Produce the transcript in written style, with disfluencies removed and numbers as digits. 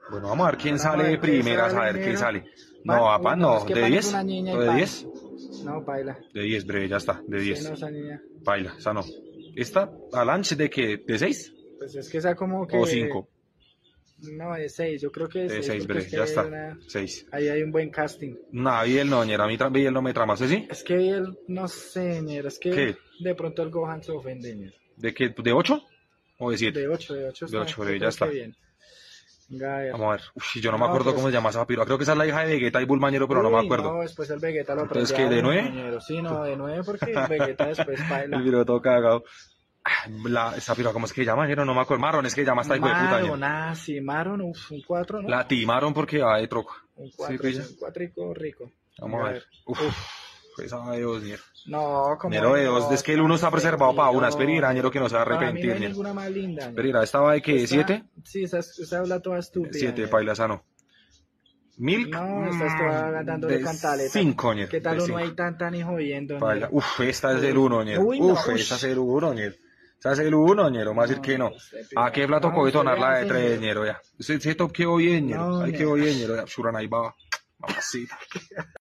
Bueno, vamos a ver quién Bueno, sale de qué primeras, a sale, ver qué negro. sale. Pan, No, papá, uy, no, no. es que ¿De pan es 10? una niña y ¿O de pan. 10? No, baila. De 10, breve, ya está, de Sí, no, 10. esa niña. Baila, esa no. ¿Esta? ¿Alanche de qué? ¿De 6? Pues es que esa como ¿O que. 5? No, de 6, yo creo que de De 6, 6, porque es breve, que ya hay está. una. 6. Ahí hay un buen casting. No, Biel no, ñera, a mí Biel no me trama, ¿sí? Sí? Es que él, no sé, ñero, es que ¿Qué? de pronto el Gohan se ofende, ñero. ¿De qué? ¿De 8? ¿O de 7? De 8 De está, 8, yo breve, ya creo que está. bien. Venga, a ver. Vamos a ver. Uf, yo no me No, acuerdo pero cómo se llama esa piroa. Creo que esa es la hija de Vegeta y Bulmañero, pero no me Uy, acuerdo. no, después el Vegeta lo Entonces, prende ¿qué? a ¿De uno, 9? ñero. Sí, no, de 9 porque Vegeta después baila. El video todo cagado. Esa piroa, ¿cómo es que se llama? Ñero? No me acuerdo. Marron, es que llama esta hijo de puta, ñero. Maron, ah, sí, Maron, uf, un 4, ¿no? La timaron porque va de troco. Un ¿Sí, 4, pilla? un 4 rico. Vamos Venga, a ver. Uf, esa de 2, ñero. No, como Ñero de 2, es que el uno está preservado para una. Espera, ñero, que no se va a Para mí no arrepentir, hay ñero. ninguna más linda. ñero. Espera, ¿esta va de qué? Esta- ¿7? Sí, esa habla toda estúpida. 7, ñero. paila, esa no. ¿Milk? No, esta está dándole De cantaleta. 5, ñero. ¿Qué tal de uno cinco. ahí tan y jodiendo? Paila. ñero? Uf, esta es el 1, ñero. Uy, no, Uf, ush. esa es el 1, ñero. Esa es el 1, ñero. Más decir que no. ¿A qué plato No, coge usted tonar la de hace, 3, ñero. ñero? Ya. Ese top quedó bien, ñero. No, Ahí ñero. quedó bien, ñero. Ya, Shuran ahí va. Mamacita.